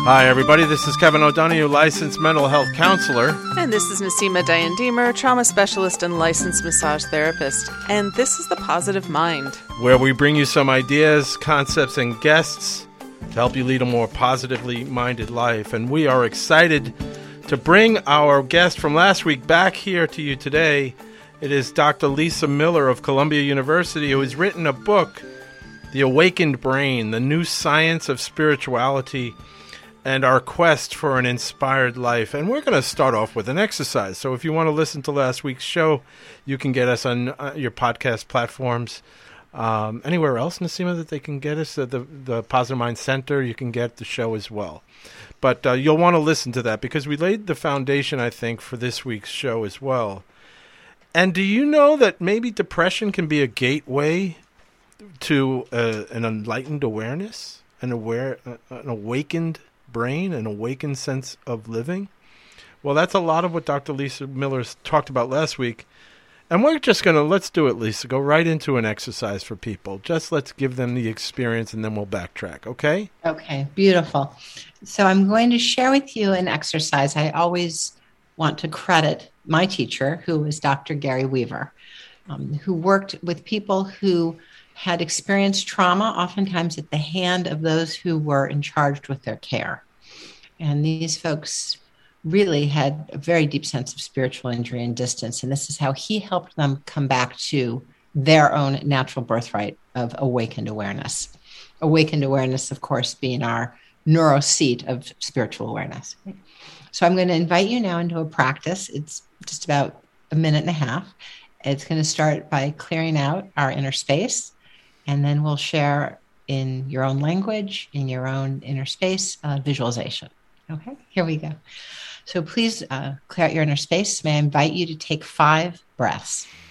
Hi, everybody. This is Kevin O'Donoghue, licensed mental health counselor. And this is Naseema Dayan-Deemer, trauma specialist and licensed massage therapist. And this is The Positive Mind, where we bring you some ideas, concepts, and guests to help you lead a more positively minded life. And we are excited to bring our guest from last week back here to you today. It is Dr. Lisa Miller of Columbia University, who has written a book, The Awakened Brain, The New Science of Spirituality, and Our Quest for an Inspired Life. And we're going to start off with an exercise. So if you want to listen to last week's show, you can get us on your podcast platforms. Anywhere else, Naseema, that they can get us? The Positive Mind Center, you can get the show as well. But you'll want to listen to that because we laid the foundation, I think, for this week's show as well. And do you know that maybe depression can be a gateway to an enlightened awareness, an awakened brain, an awakened sense of living? Well, that's a lot of what Dr. Lisa Miller talked about last week. And we're just going to, let's do it, Lisa, go right into an exercise for people. Just let's give them the experience and then we'll backtrack, okay? Okay, beautiful. So I'm going to share with you an exercise. I always want to credit my teacher, who is Dr. Gary Weaver, who worked with people who had experienced trauma, oftentimes at the hand of those who were in charge with their care. And these folks really had a very deep sense of spiritual injury and distance. And this is how he helped them come back to their own natural birthright of awakened awareness. Awakened awareness, of course, being our neuro seat of spiritual awareness. So I'm going to invite you now into a practice. It's just about a minute and a half. It's going to start by clearing out our inner space. And then we'll share in your own language, in your own inner space, visualization. Okay, here we go. So please clear out your inner space. May I invite you to take 5 breaths.